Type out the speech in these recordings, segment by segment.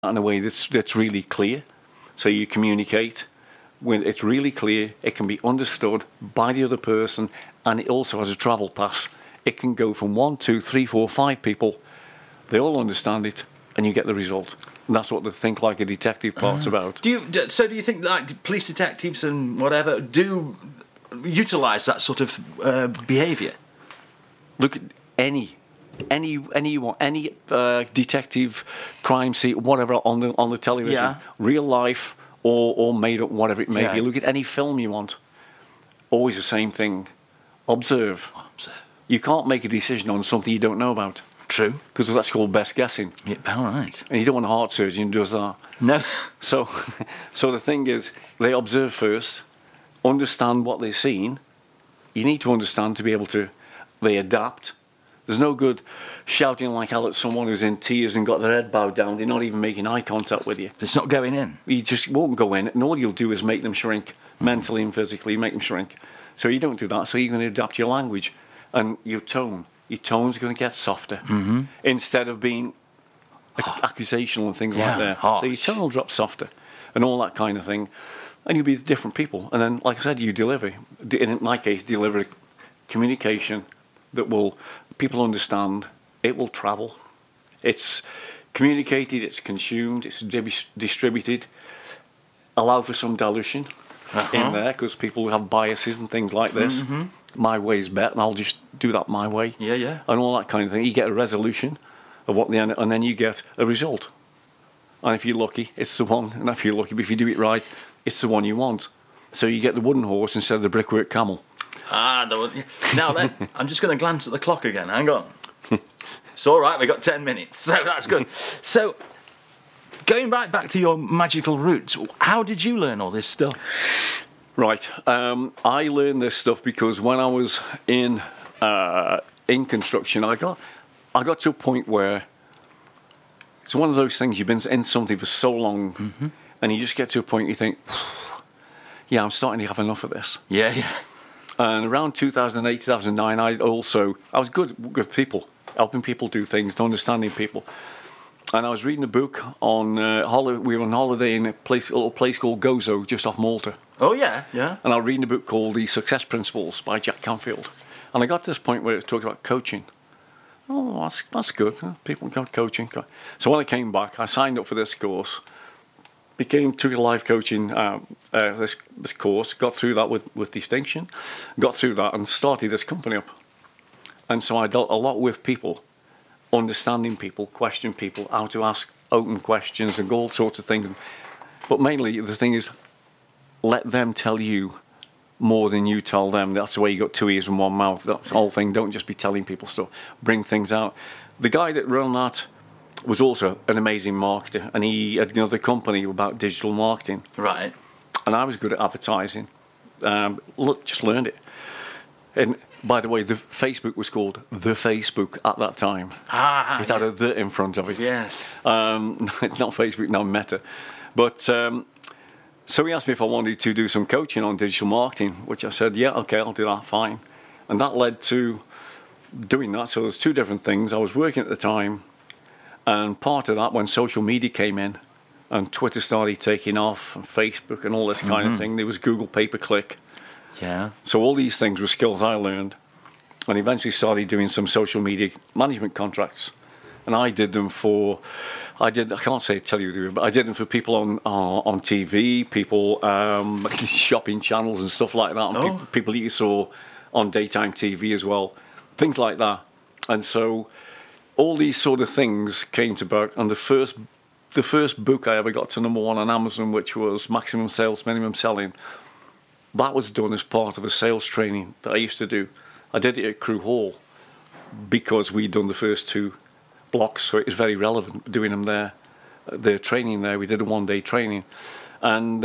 in a way that's really clear. So you communicate when it's really clear, it can be understood by the other person, and it also has a travel pass. It can go from 1, 2, 3, 4, 5 people. They all understand it, and you get the result. And that's what the Think Like a Detective part's about. Do you think like police detectives and whatever do utilise that sort of behaviour? Look at any detective, crime scene, whatever on the television, real life or made up, whatever it may be. Look at any film you want. Always the same thing. Observe. You can't make a decision on something you don't know about. True. Because that's called best guessing. Yeah, all right. And you don't want a heart surgeon who does that. No. So the thing is, they observe first, understand what they've seen. You need to understand to be able to. They adapt. There's no good shouting like hell at someone who's in tears and got their head bowed down. They're not even making eye contact with you. It's not going in. You just won't go in, and all you'll do is make them shrink, mentally and physically, make them shrink. So you don't do that. So you're going to adapt your language and your tone. Your tone's going to get softer instead of being accusational and things like that. Harsh. So your tone will drop softer and all that kind of thing. And you'll be different people. And then, like I said, you deliver. In my case, deliver communication that will people understand. It will travel. It's communicated, it's consumed, it's distributed. Allow for some dilution in there because people have biases and things like this. My way's better, and I'll just do that my way. Yeah. And all that kind of thing. You get a resolution of what the end, and then you get a result. And if you're lucky, it's the one. And if you're lucky, if you do it right, it's the one you want. So you get the wooden horse instead of the brickwork camel. Now then, I'm just going to glance at the clock again. Hang on. It's all right. We've got 10 minutes, so that's good. So, going right back to your magical roots, how did you learn all this stuff? Right. I learned this stuff because when I was in construction, I got to a point where it's one of those things, you've been in something for so long, and you just get to a point you think, yeah, I'm starting to have enough of this. Yeah. And around 2008, 2009, I was good with people, helping people do things, understanding people. And I was reading a book on we were on holiday in a little place called Gozo, just off Malta. Oh, yeah. And I was reading a book called The Success Principles by Jack Canfield. And I got to this point where it was talking about coaching. Oh, that's good. People got coaching. So when I came back, I signed up for this course, took a life coaching this course, got through that with distinction, got through that and started this company up. And so I dealt a lot with people, understanding people, questioning people, how to ask open questions and all sorts of things. But mainly the thing is, let them tell you more than you tell them. That's the way you got 2 ears and 1 mouth. That's the whole thing. Don't just be telling people stuff. Bring things out. The guy that ran that was also an amazing marketer, and he had another company about digital marketing. Right. And I was good at advertising. Just learned it. And by the way, the Facebook was called The Facebook at that time. It had a "the" in front of it. Yes. It's not Facebook, now Meta. But so he asked me if I wanted to do some coaching on digital marketing, which I said, yeah, okay, I'll do that, fine. And that led to doing that. So there's 2 different things. I was working at the time, and part of that, when social media came in, and Twitter started taking off, and Facebook and all this kind of thing, there was Google pay-per-click. Yeah. So all these things were skills I learned, and eventually started doing some social media management contracts. And I did them I can't tell you, but I did them for people on TV, people shopping channels and stuff like that, and people that you saw on daytime TV as well, things like that. And so all these sort of things came to bear. And the first book I ever got to number 1 on Amazon, which was Maximum Sales, Minimum Selling, that was done as part of a sales training that I used to do. I did it at Crewe Hall because we'd done the first 2 blocks, so it was very relevant doing them there. The training there, we did a 1-day training. And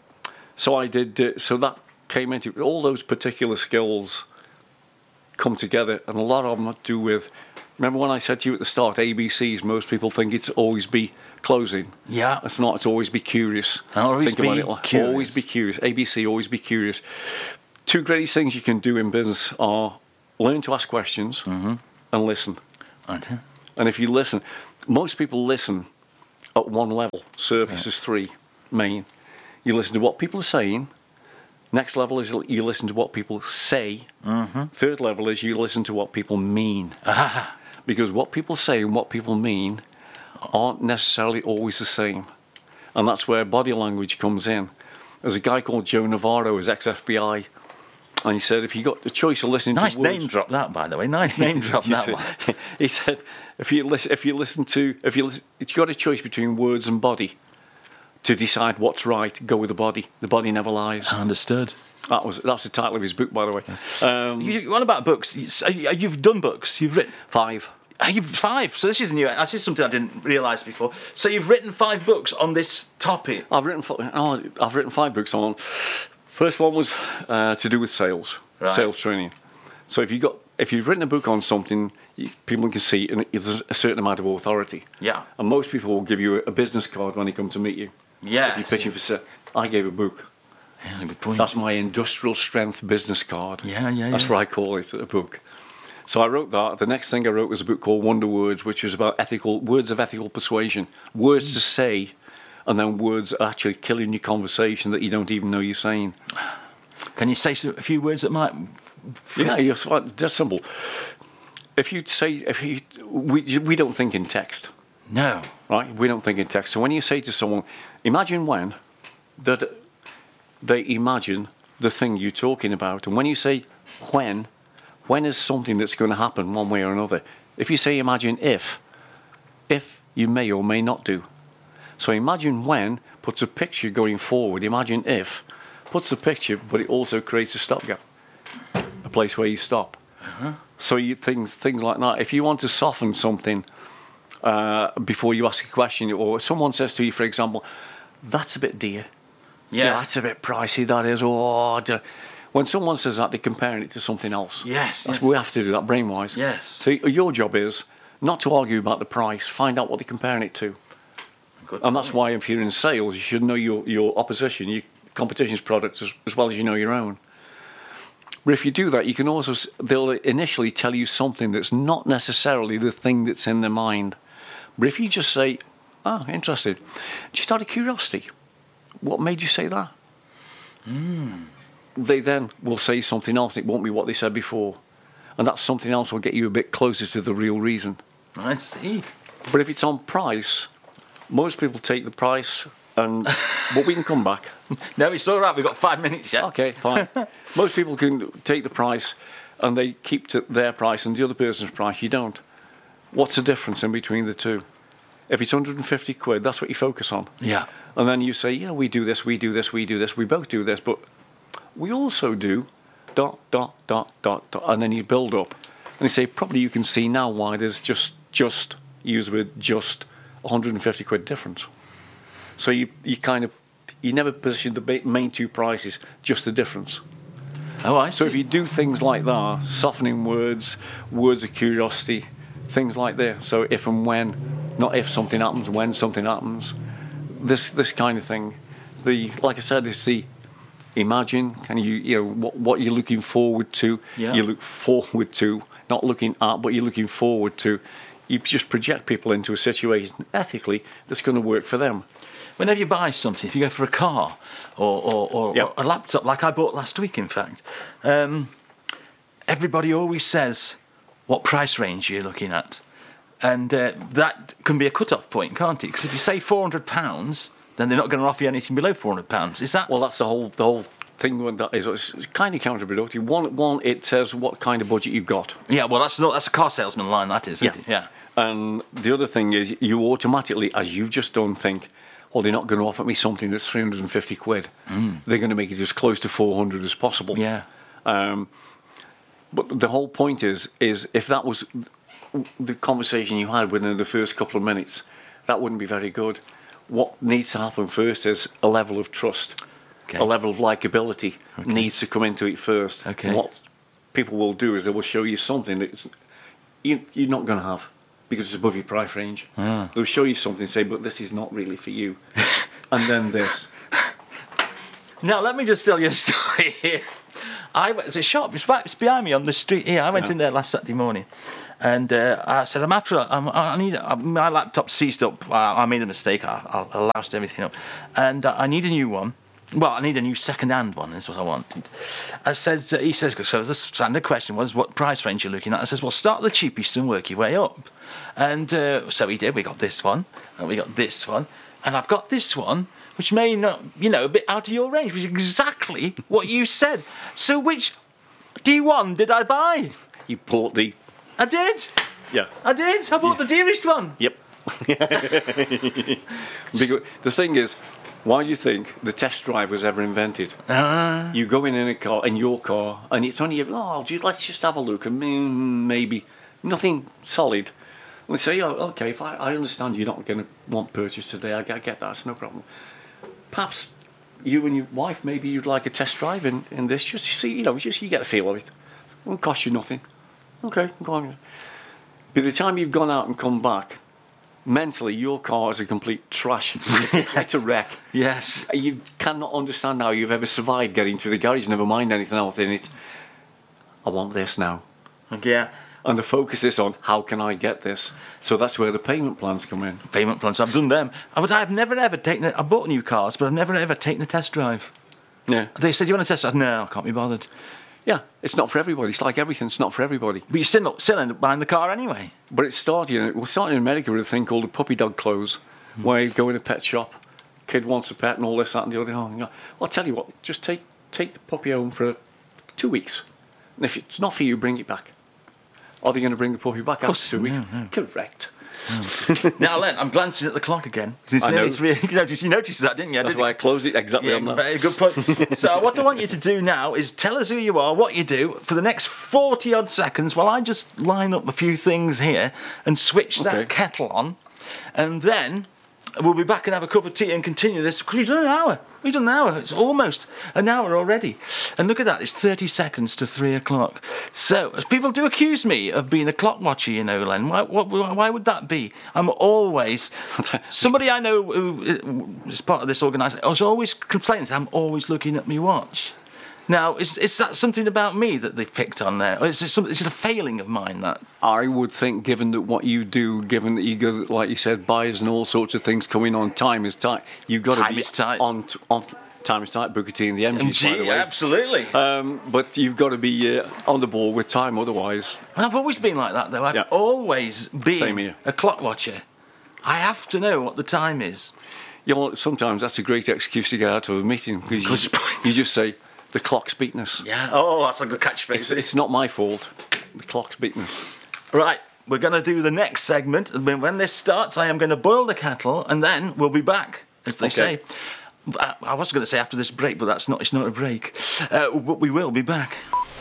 so I did, so that came into all those particular skills come together, and a lot of them have to do with, remember when I said to you at the start, ABCs, most people think it's always be closing. Yeah. It's not, it's always be curious. Always be curious. Always be curious. ABC, always be curious. 2 greatest things you can do in business are learn to ask questions and listen. Okay. And if you listen, most people listen at one level. Surface is 3, main. You listen to what people are saying. Next level is you listen to what people say. Third level is you listen to what people mean. Because what people say and what people mean aren't necessarily always the same. And that's where body language comes in. There's a guy called Joe Navarro, who's ex-FBI, and he said if you got the choice of listening Nice to words... Nice name drop that, by the way. Nice name drop that one. He said if you got a choice between words and body to decide what's right, go with the body. The body never lies. Understood. That's the title of his book, by the way. What about books? You've done books. You've written 5. You've 5. So this is new. This is something I didn't realise before. So you've written 5 books on this topic. I've written 5 books on. First one was to do with sales, sales training. So if you've written a book on something, people can see and there's a certain amount of authority. Yeah. And most people will give you a business card when they come to meet you. Yeah. If you're pitching for sale, I gave a book. Yeah, good point. That's my industrial strength business card. Yeah. That's what I call it, a book. So I wrote that. The next thing I wrote was a book called Wonder Words, which was about words of ethical persuasion. Words to say, and then words that actually killing your conversation that you don't even know you're saying. Can you say a few words that might... Yeah, that's simple. We don't think in text. No. Right? We don't think in text. So when you say to someone, imagine when, that they imagine the thing you're talking about. And when you say when is something that's going to happen one way or another. If you say imagine if you may or may not do. So imagine when puts a picture going forward. Imagine if puts a picture, but it also creates a stopgap, a place where you stop. So things like that. If you want to soften something before you ask a question, or someone says to you, for example, that's a bit dear. Yeah, that's a bit pricey, that is. When someone says that, they're comparing it to something else. Yes. We have to do that brain-wise. Yes. So your job is not to argue about the price, find out what they're comparing it to. And that's why if you're in sales, you should know your opposition, your competition's products as well as you know your own. But if you do that, they'll initially tell you something that's not necessarily the thing that's in their mind. But if you just say, interested, just out of curiosity, what made you say that? They then will say something else. It won't be what they said before. And that something else will get you a bit closer to the real reason. I see. But if it's on price, most people take the price, but we can come back. No, it's all right. We've got 5 minutes yet. Okay, fine. Most people can take the price and they keep to their price and the other person's price. You don't. What's the difference in between the two? If it's 150 quid, that's what you focus on. Yeah. And then you say, we do this, we do this, we do this, we both do this, but we also do ... and then you build up. And you say, probably you can see now why there's just use the word just 150 quid difference. So you never position the main two prices, just the difference. Oh, I see. So if you do things like that, softening words of curiosity, things like that. So if and when, not if something happens, when something happens, this kind of thing. Like I said, it's the imagine, and what you're looking forward to. Yeah. You look forward to, not looking at, but you're looking forward to. You just project people into a situation ethically that's going to work for them. Whenever you buy something, if you go for a car or a laptop, like I bought last week, in fact, everybody always says what price range you're looking at. And that can be a cut-off point, can't it? Because if you say £400, then they're not going to offer you anything below £400. Is that... Well, that's the whole thing with that is it's kind of counterproductive. One, it says what kind of budget you've got. Yeah, well, that's a car salesman line, that is, isn't it? Yeah. And the other thing is you automatically, as you've just done, think, well, they're not going to offer me something that's 350 quid. They're going to make it as close to 400 as possible. Yeah. But the whole point is if that was the conversation you had within the first couple of minutes, that wouldn't be very good. What needs to happen first is a level of trust, a level of likability needs to come into it first. Okay. And what people will do is they will show you something that you're not going to have because it's above your price range. They'll show you something and say, but this is not really for you. And then this. Now, let me just tell you a story here. It's a shop, it's behind me on the street here. I went in there last Saturday morning. And I said, I need my laptop seized up. I made a mistake. I loused everything up, and I need a new one. Well, I need a new second-hand one. Is what I wanted. He says. So the standard question was, what price range you're looking at? I says, well, start at the cheapest and work your way up. And so we did. We got this one, and we got this one, and I've got this one, which may not, a bit out of your range, which is exactly what you said. So which D1 did I buy? You bought the... I did. Yeah. I did. I bought the dearest one. Yep. The thing is, why do you think the test drive was ever invented? You go in your car, and it's only, let's just have a look, and maybe nothing solid. And they say, okay, if I understand you're not going to want purchase today, I get that, it's no problem. Perhaps you and your wife, maybe you'd like a test drive in this, just to see, just you get a feel of it. It won't cost you nothing. Okay, go on. By the time you've gone out and come back, mentally, your car is a complete trash. It's a wreck. Yes. You cannot understand how you've ever survived getting to the garage, never mind anything else in it. I want this now. Yeah. And the focus is on, how can I get this? So that's where the payment plans come in. Payment plans, I've done them. I've never ever taken it. I bought new cars, but I've never ever taken a test drive. Yeah. They said, you want a test drive? No, I can't be bothered. Yeah, it's not for everybody. It's like everything, it's not for everybody. But you still end up buying the car anyway. But we're starting in America with a thing called the puppy dog close, where you go in a pet shop, kid wants a pet and all this, that and the other. Well, I'll tell you what, just take the puppy home for 2 weeks. And if it's not for you, bring it back. Are they going to bring the puppy back after 2 weeks? No. Correct. Now, Len, I'm glancing at the clock again. I know. You noticed that, didn't you? That's why I closed it exactly on that. Very good point. So what I want you to do now is tell us who you are, what you do, for the next 40-odd seconds while I just line up a few things here and switch that kettle on. And then we'll be back and have a cup of tea and continue this. We've done an hour. It's almost an hour already. And look at that, it's 30 seconds to 3 o'clock. So, as people do accuse me of being a clock watcher, Len. Why would that be? I'm always... Somebody I know who is part of this organisation is always complaining that I'm always looking at my watch. Now, is that something about me that they've picked on there? Or is it a failing of mine, that? I would think, given that what you do, given that you go, like you said, buyers and all sorts of things coming on, time is tight. You've got to be tight. on time is tight, Booker T and the MGs, by the way. Absolutely. But you've got to be on the ball with time, otherwise... I've always been like that, though. I've always been a clock watcher. I have to know what the time is. Sometimes that's a great excuse to get out of a meeting, because you just say... The clock's beating us. Yeah. Oh, that's a good catchphrase. It's not my fault. The clock's beating us. Right. We're going to do the next segment. And when this starts, I am going to boil the kettle, and then we'll be back, as they say. I was going to say after this break, but it's not a break. But we will be back.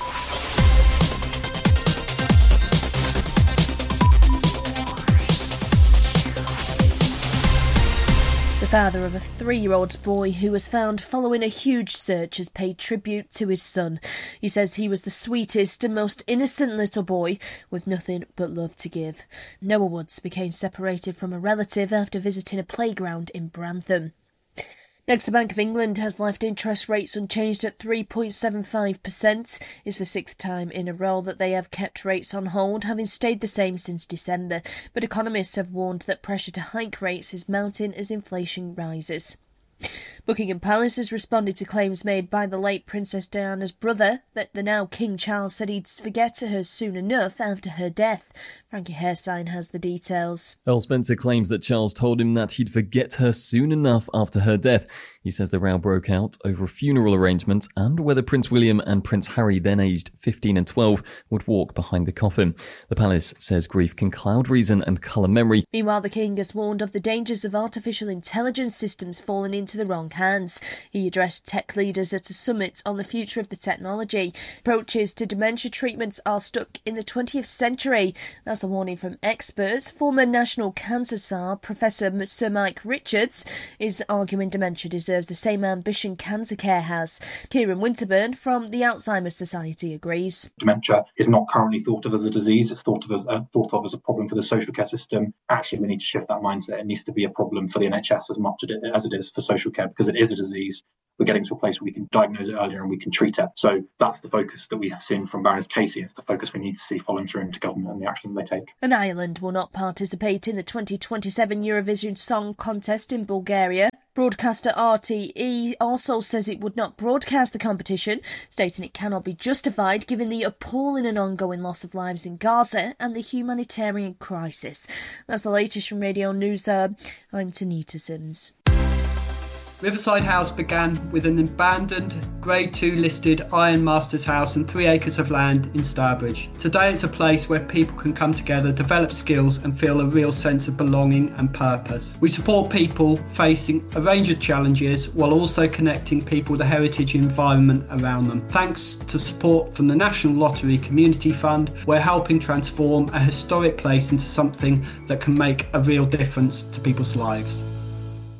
The father of a 3-year-old boy who was found following a huge search has paid tribute to his son. He says he was the sweetest and most innocent little boy with nothing but love to give. Noah Woods became separated from a relative after visiting a playground in Brantham. Next, the Bank of England has left interest rates unchanged at 3.75%. It's the 6th time in a row that they have kept rates on hold, having stayed the same since December. But economists have warned that pressure to hike rates is mounting as inflation rises. Buckingham Palace has responded to claims made by the late Princess Diana's brother that the now King Charles said he'd forget her soon enough after her death. Frankie Hairsign has the details. Earl Spencer claims that Charles told him that he'd forget her soon enough after her death. He says the row broke out over funeral arrangements and whether Prince William and Prince Harry, then aged 15 and 12, would walk behind the coffin. The palace says grief can cloud reason and colour memory. Meanwhile, the King has warned of the dangers of artificial intelligence systems falling into the wrong hands. He addressed tech leaders at a summit on the future of the technology. Approaches to dementia treatments are stuck in the 20th century. That's a warning from experts. Former National Cancer Tsar, Professor Sir Mike Richards, is arguing dementia deserves the same ambition cancer care has. Kieran Winterburn from the Alzheimer's Society agrees. Dementia is not currently thought of as a disease. It's thought of as a problem for the social care system. Actually, we need to shift that mindset. It needs to be a problem for the NHS as much as it is for social care, because it is a disease we're getting to a place where we can diagnose it earlier and we can treat it. So that's the focus that we have seen from Baroness Casey. It's the focus we need to see following through into government and the action they take. And Ireland will not participate in the 2027 Eurovision Song Contest in Bulgaria. Broadcaster RTE also says it would not broadcast the competition, stating it cannot be justified given the appalling and ongoing loss of lives in Gaza and the humanitarian crisis. That's the latest from Radio News Hub. I'm Tanita Sims. Riverside House began with an abandoned Grade 2 listed Ironmasters house and 3 acres of land in Stourbridge. Today it's a place where people can come together, develop skills and feel a real sense of belonging and purpose. We support people facing a range of challenges while also connecting people with the heritage environment around them. Thanks to support from the National Lottery Community Fund, we're helping transform a historic place into something that can make a real difference to people's lives.